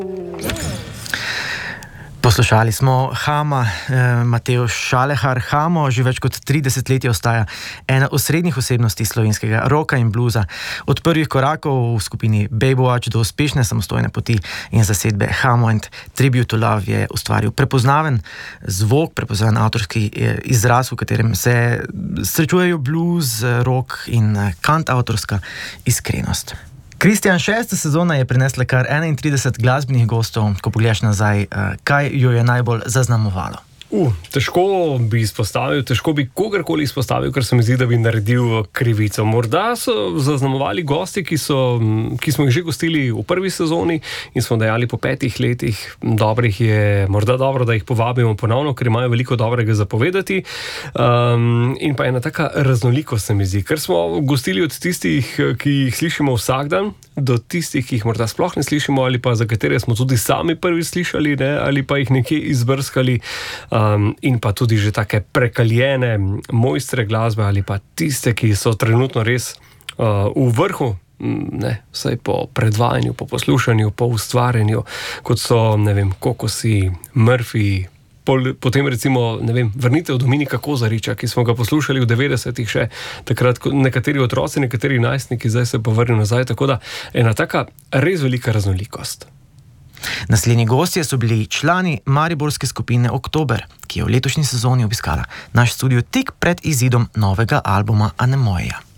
Poslušali smo Hama, Matevž Šalehar. Hamo že več kot 30 let ostaja ena osrednjih osebnosti slovenskega roka in bluza. Od prvih korakov v skupini Baywatch do uspešne samostojne poti in zasedbe Hamo and Tribute to Love je ustvaril prepoznaven zvok, prepoznaven avtorski izraz, v katerem se srečujejo blues, rock in kantavtorska iskrenost. Kristjan, 6. sezona je prinesla kar 31 glasbenih gostov. Ko pogledaš nazaj, kaj jo je najbolj zaznamovalo? Težko bi izpostavil, težko bi kogarkoli izpostavil, ker se mi zdi, da bi naredil krivico. Morda so zaznamovali gosti, ki smo jih že gostili v prvi sezoni in smo dejali po 5 letih dobrih je morda dobro, da jih povabimo ponovno, ker imajo veliko dobrega zapovedati. In pa ena taka raznolikost se mi zdi, ker smo gostili od tistih, ki jih slišimo vsak dan, do tistih, ki jih morda sploh ne slišimo ali pa za katere smo tudi sami prvi slišali, ne, ali pa jih nekje izbrskali. In pa tudi že take prekaljene mojstre glasbe ali pa tiste, ki so trenutno res v vrhu, ne, vsaj po predvajanju, po poslušanju, po ustvarjanju, kot so, ne vem, Kokosi, Murphy, potem recimo, ne vem, vrnitev Dominika Kozariča, ki smo ga poslušali v 90-ih še takrat, nekateri otroci, nekateri najstniki, zdaj se pa vrnil nazaj, tako da ena taka res velika raznolikost. Naslednji gostje so bili člani mariborske skupine Oktober, ki je v letošnji sezoni obiskala naš studio tik pred izidom novega albuma Anemoja.